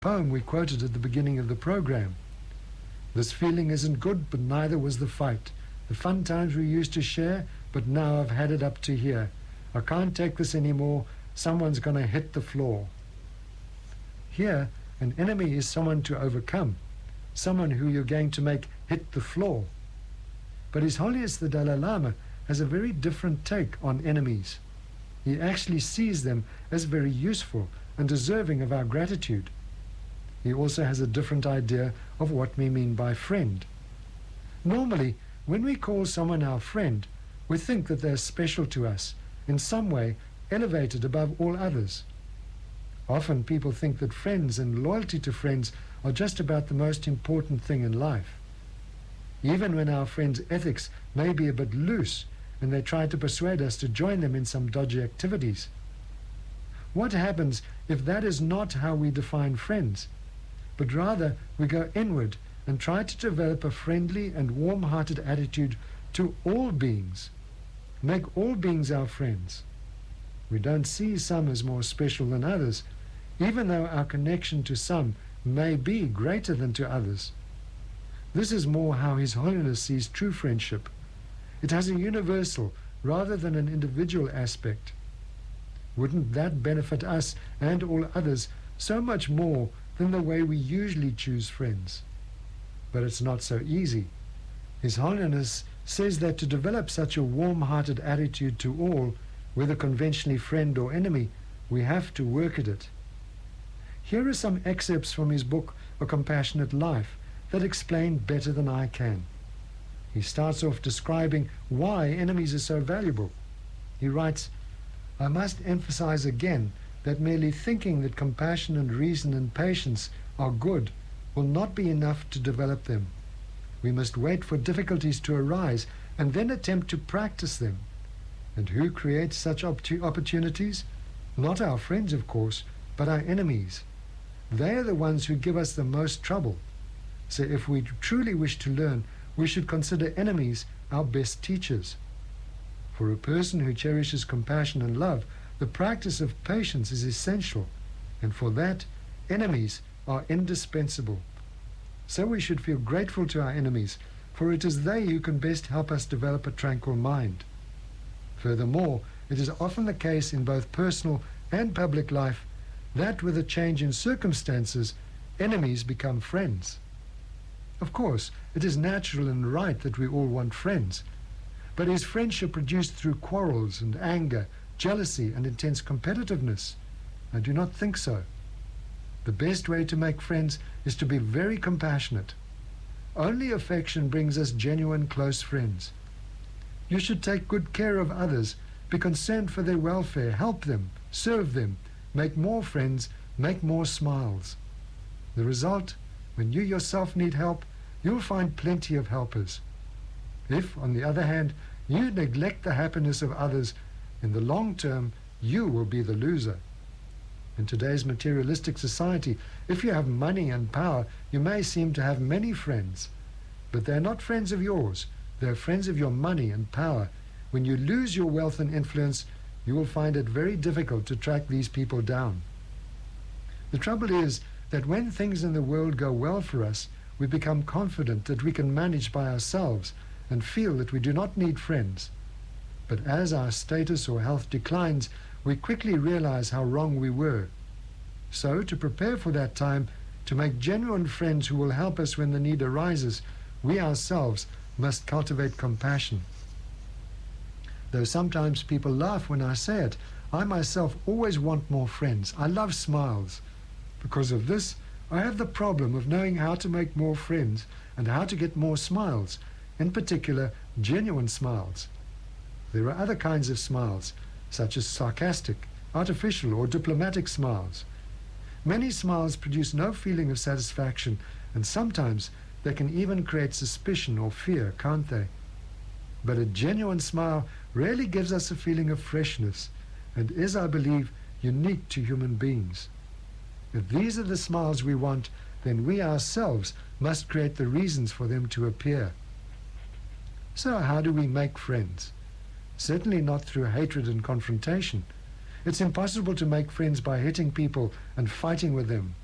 poem we quoted at the beginning of the program. This feeling isn't good, but neither was the fight. The fun times we used to share, but now I've had it up to here. I can't take this anymore. Someone's going to hit the floor. Here, an enemy is someone to overcome, someone who you're going to make hit the floor. But His Holiness the Dalai Lama has a very different take on enemies. He actually sees them as very useful and deserving of our gratitude. He also has a different idea of what we mean by friend. Normally, when we call someone our friend, we think that they're special to us, in some way elevated above all others. Often people think that friends and loyalty to friends are just about the most important thing in life. Even when our friends' ethics may be a bit loose and they try to persuade us to join them in some dodgy activities. What happens if that is not how we define friends, but rather we go inward and try to develop a friendly and warm-hearted attitude to all beings, make all beings our friends? We don't see some as more special than others, even though our connection to some may be greater than to others. This is more how His Holiness sees true friendship. It has a universal rather than an individual aspect. Wouldn't that benefit us and all others so much more than the way we usually choose friends? But it's not so easy. His Holiness says that to develop such a warm-hearted attitude to all, whether conventionally friend or enemy, we have to work at it. Here are some excerpts from his book, A Compassionate Life, that explain better than I can. He starts off describing why enemies are so valuable. He writes, "I must emphasize again that merely thinking that compassion and reason and patience are good will not be enough to develop them. We must wait for difficulties to arise and then attempt to practice them. And who creates such opportunities? Not our friends, of course, but our enemies. They are the ones who give us the most trouble. So if we truly wish to learn, we should consider enemies our best teachers. For a person who cherishes compassion and love, the practice of patience is essential, and for that, enemies are indispensable. So we should feel grateful to our enemies, for it is they who can best help us develop a tranquil mind. Furthermore, it is often the case in both personal and public life that with a change in circumstances, enemies become friends. Of course, it is natural and right that we all want friends, but is friendship produced through quarrels and anger, jealousy and intense competitiveness? I do not think so. The best way to make friends is to be very compassionate. Only affection brings us genuine close friends. You should take good care of others, be concerned for their welfare, help them, serve them, make more friends, make more smiles. The result, when you yourself need help, you'll find plenty of helpers. If, on the other hand, you neglect the happiness of others, in the long term, you will be the loser. In today's materialistic society, if you have money and power, you may seem to have many friends, but they're not friends of yours. They're friends of your money and power. When you lose your wealth and influence, you will find it very difficult to track these people down. The trouble is that when things in the world go well for us, we become confident that we can manage by ourselves and feel that we do not need friends. But as our status or health declines, we quickly realize how wrong we were. So, to prepare for that time, to make genuine friends who will help us when the need arises, we ourselves must cultivate compassion. Though sometimes people laugh when I say it, I myself always want more friends. I love smiles. Because of this, I have the problem of knowing how to make more friends and how to get more smiles, in particular, genuine smiles. There are other kinds of smiles, such as sarcastic, artificial, or diplomatic smiles. Many smiles produce no feeling of satisfaction, and sometimes they can even create suspicion or fear, can't they? But a genuine smile really gives us a feeling of freshness, and is, I believe, unique to human beings. If these are the smiles we want, then we ourselves must create the reasons for them to appear. So how do we make friends? Certainly not through hatred and confrontation. It's impossible to make friends by hitting people and fighting with them.